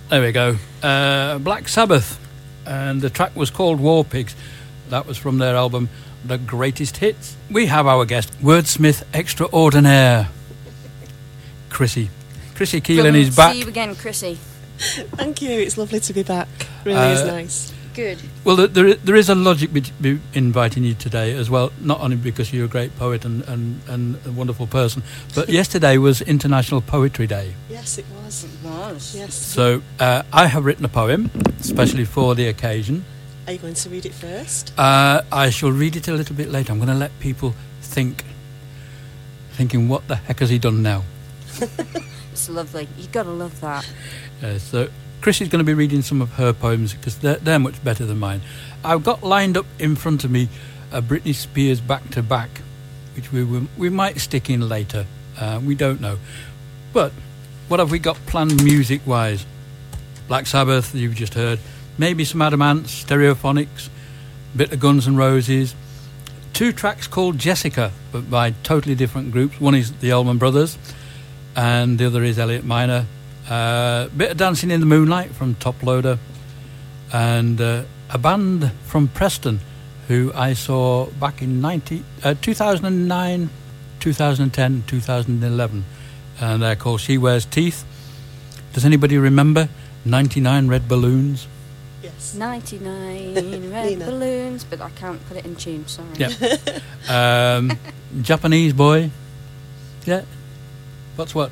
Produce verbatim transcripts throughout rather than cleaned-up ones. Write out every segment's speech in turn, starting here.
There we go. Uh, Black Sabbath, and the track was called War Pigs. That was from their album The Greatest Hits. We have our guest, wordsmith extraordinaire, Chrissy. Chrissy Keelan Lovely is back. See you again, Chrissy. Thank you. It's lovely to be back. Really Uh, is nice. Good. Well, there, there there is a logic be, be inviting you today as well, not only because you're a great poet and, and, and a wonderful person, but yesterday was International Poetry Day. Yes, it was. It was. Yes. So uh, I have written a poem, especially for the occasion. Are you going to read it first? Uh, I shall read it a little bit later. I'm going to let people think, thinking, what the heck has he done now? It's lovely. You gotta love that. Uh, so Chris is going to be reading some of her poems because they're, they're much better than mine. I've got lined up in front of me a Britney Spears Back to Back, which we will, we might stick in later. Uh, we don't know. But what have we got planned music-wise? Black Sabbath, you've just heard. Maybe some Adam Ants, Stereophonics, bit of Guns N' Roses. Two tracks called Jessica, but by totally different groups. One is the Allman Brothers, and the other is Elliot Minor. A uh, bit of Dancing in the Moonlight from Top Loader, and uh, a band from Preston who I saw back in ninety, uh, two thousand nine, two thousand ten, two thousand eleven, and they're called She Wears Teeth. Does anybody remember ninety-nine Red Balloons? Yes. ninety-nine red Nina. balloons, but I can't put it in tune, sorry. Yeah. um, Japanese Boy. Yeah. What's what?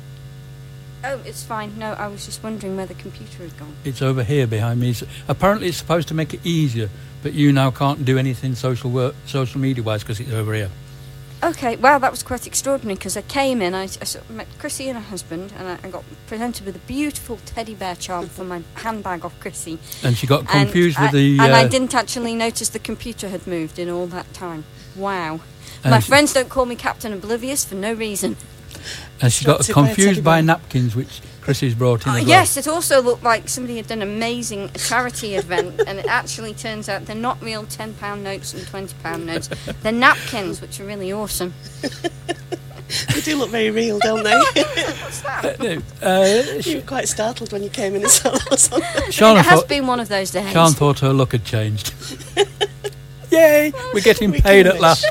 Oh, it's fine. No, I was just wondering where the computer had gone. It's over here behind me. So apparently it's supposed to make it easier, but you now can't do anything social work, social media-wise because it's over here. Okay, well, that was quite extraordinary because I came in, I, I sort of met Chrissy and her husband, and I, I got presented with a beautiful teddy bear charm for my handbag off Chrissy. And she got confused and with the... I, and I uh, didn't actually notice the computer had moved in all that time. Wow. And My she- friends don't call me Captain Oblivious for no reason. And she Not got to buy a teddy confused by bear. napkins, which Chrissy's brought in Oh, as well. yes, it also looked like somebody had done an amazing charity event, and it actually turns out they're not real ten pound notes and twenty pound notes. They're napkins, which are really awesome. They do look very real, don't they? What's that? No, uh, You Sh- were quite startled when you came in and saw those on there. Sean, It has thought, been one of those days. Sean thought her look had changed. Yay! We're getting We paid can at last.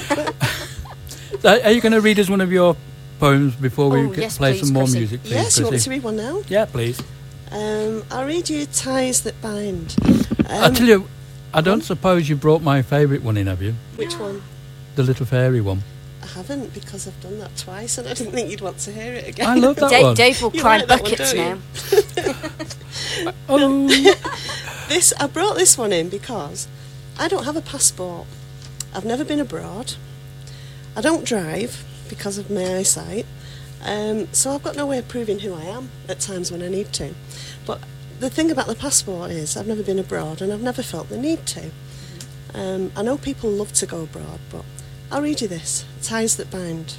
So are you going to read us one of your poems before we Oh, get, yes, play please, some more Chrissy. music, please, Yes, you want me Chrissy? to read one now? Yeah, please. Um, I'll read you Ties That Bind. I Um, tell you, I don't suppose you brought my favourite one in, have you? Which one? The Little Fairy one. I haven't, because I've done that twice and I didn't think you'd want to hear it again. I love that Dave, one. Dave will You cry like that one, buckets don't you? now. Oh, This I brought this one in because I don't have a passport. I've never been abroad. I don't drive because of my eyesight. Um, so I've got no way of proving who I am at times when I need to. But the thing about the passport is I've never been abroad and I've never felt the need to. Um, I know people love to go abroad, but I'll read you this. Ties That Bind.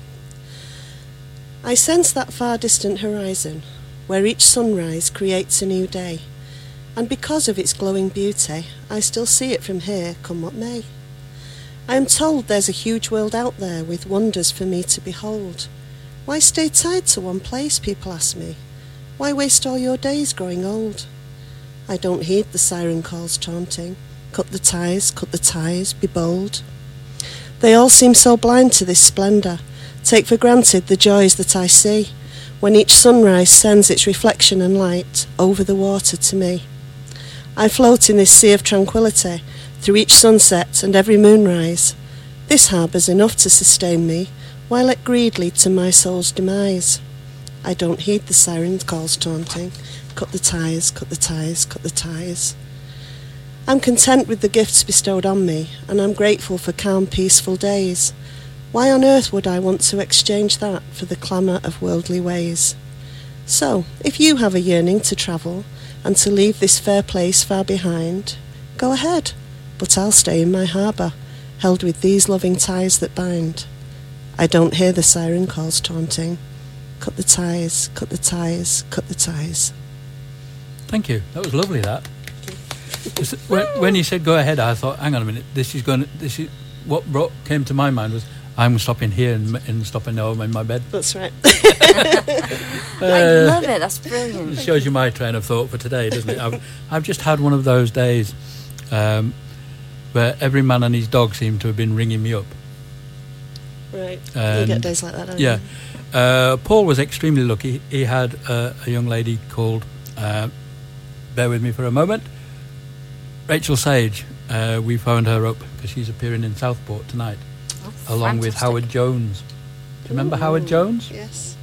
I sense that far distant horizon where each sunrise creates a new day. And because of its glowing beauty, I still see it from here, come what may. I am told there's a huge world out there with wonders for me to behold. Why stay tied to one place, people ask me? Why waste all your days growing old? I don't heed the siren calls taunting. Cut the ties, cut the ties, be bold. They all seem so blind to this splendour. Take for granted the joys that I see when each sunrise sends its reflection and light over the water to me. I float in this sea of tranquillity through each sunset and every moonrise. This harbour's enough to sustain me, why let greed lead to my soul's demise? I don't heed the siren calls taunting. Cut the ties, cut the ties, cut the ties. I'm content with the gifts bestowed on me, and I'm grateful for calm, peaceful days. Why on earth would I want to exchange that for the clamour of worldly ways? So, if you have a yearning to travel and to leave this fair place far behind, go ahead, but I'll stay in my harbour, held with these loving ties that bind. I don't hear the siren calls taunting. Cut the ties, cut the ties, cut the ties. thank you. That was lovely. That. Just when, when you said go ahead, I thought, hang on a minute. This is going. To, this is what brought came to my mind was I'm stopping here and, and stopping home in my bed. That's right. I love it. That's brilliant. It shows you my train of thought for today, doesn't it? I've, I've just had one of those days um, where every man and his dog seem to have been ringing me up. Right. And you get days like that, don't yeah. you? Uh, Paul was extremely lucky. He had uh, a young lady called, uh, bear with me for a moment, Rachel Sage. Uh, we phoned her up because she's appearing in Southport tonight, Oh, along with fantastic. Howard Jones. Do you remember Ooh, Howard Jones? Yes.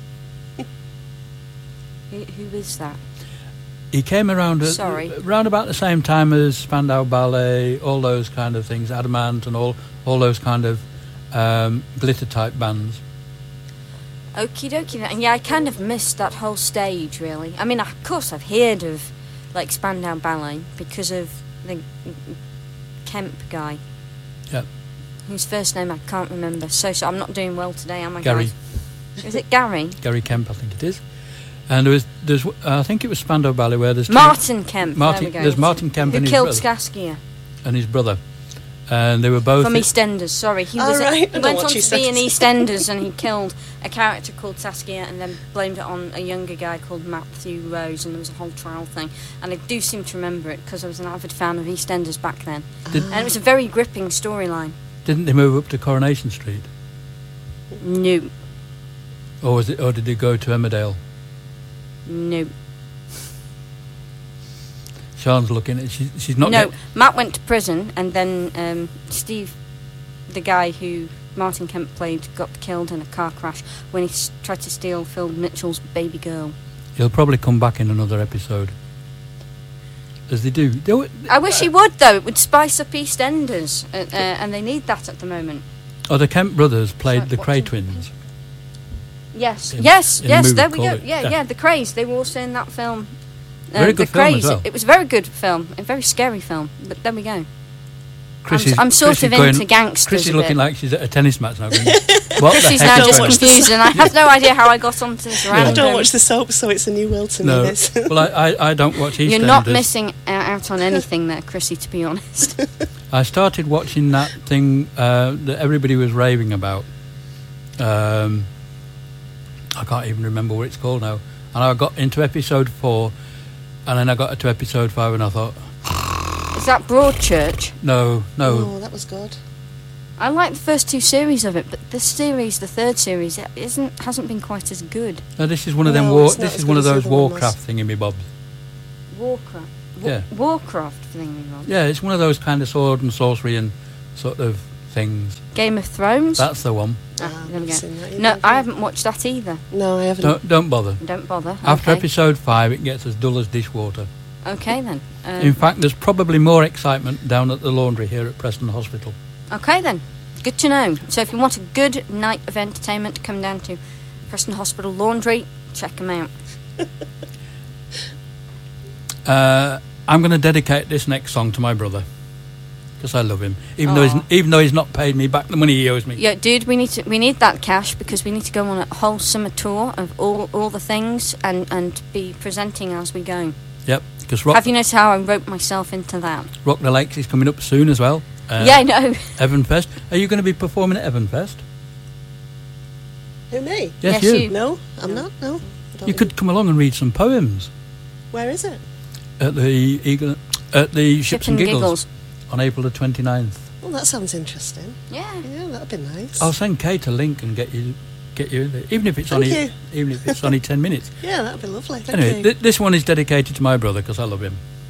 Who, who is that? He came around at, Sorry. around about the same time as Spandau Ballet, all those kind of things, Adamant and all, all those kind of um, glitter-type bands. Okie dokie. then. And yeah, I kind of missed that whole stage, really. I mean, of course, I've heard of, like, Spandau Ballet because of the Kemp guy. Yep. Whose first name I can't remember. So, so I'm not doing well today, am I, Gary. guys? Is it Gary? Gary Kemp, I think it is. And there was, there's, uh, I think it was Spandau Ballet where there's two- Martin Kemp. Martin, there we go. there's Martin Kemp Who and his killed brother. Saskia and his brother, and they were both from EastEnders. Sorry, he Oh, was. right. I He don't went watch on to be in EastEnders. EastEnders, and he killed a character called Saskia, and then blamed it on a younger guy called Matthew Rose, and there was a whole trial thing. And I do seem to remember it because I was an avid fan of EastEnders back then, Did- and it was a very gripping storyline. Didn't they move up to Coronation Street, No, or was it, or did they go to Emmerdale? no, Sean's looking at she, she's not. no. get- Matt went to prison, and then um, Steve, the guy who Martin Kemp played, got killed in a car crash when he s- tried to steal Phil Mitchell's baby girl. He'll probably come back in another episode, as they do. They were- I wish he would, though. It would spice up EastEnders, uh, uh, and they need that at the moment. Oh, the Kemp brothers played Sorry, the what Cray did- twins. Yes, In- yes, in the yes. movie There we go. called it, Yeah, yeah. yeah, The Craze. They were also in that film. Uh, Very good the film as Craze. well. It was a very good film, a very scary film. But there we go. Chris I'm, is- I'm sort Chris of is going- into gangsters. Chris is a looking bit. like she's at a tennis match now. Going, what Chris the is heck now is just going- watch this. confused, and I have no idea how I got onto this I random. don't watch the soap, so it's a new world to No, me. This. well, I, I, I don't watch EastEnders. You're not missing uh, out on anything there, Chrissy, to be honest. I started watching that thing uh, that everybody was raving about. Um, I can't even remember what it's called now. And I got into episode four, and then I got to episode five, and I thought, Is that Broadchurch? no, no. Oh, that was good. I like the first two series of it, but this series, the third series, it isn't hasn't been quite as good. no, this is one of them. No, War, it's not this as is one good of as the those other one was. Warcraft thingy-bobs. Warcraft. Wa- Yeah. Warcraft thing, Rob. Yeah, it's one of those kind of sword and sorcery and sort of things. Game of Thrones. That's the one. Ah, Ah, there we I've go. seen that either, No, have I you? haven't watched that either. No, I haven't. Don't, don't bother. Don't bother. After okay. episode five, it gets as dull as dishwater. Okay then. Um, In fact, there's probably more excitement down at the laundry here at Preston Hospital. okay then. Good to know. So if you want a good night of entertainment, come down to Preston Hospital Laundry. Check them out. Uh, I'm going to dedicate this next song to my brother because I love him, even though Aw. he's, even though he's not paid me back the money he owes me. Yeah, dude, we need to we need that cash because we need to go on a whole summer tour of all all the things and and be presenting as we go. Yep, because Rock, Have you noticed how I roped myself into that? Rock the Lakes is coming up soon as well. Uh, yeah, I know. Evanfest. Are you going to be performing at Evanfest? Who, me? Yes, Yes, you. you. No, I'm not. No. I don't You could come along and read some poems Where is it? at the Eagle, at the Ships, Ships and and Giggles, Giggles. on April the twenty-ninth. Well, that sounds interesting. Yeah. Yeah, that'd be nice. I'll send Kate a link and get you get you there, even if it's Thank only you. even if it's only ten minutes. Yeah, that'd be lovely. Thank Anyway, you. th- this one is dedicated to my brother because I love him.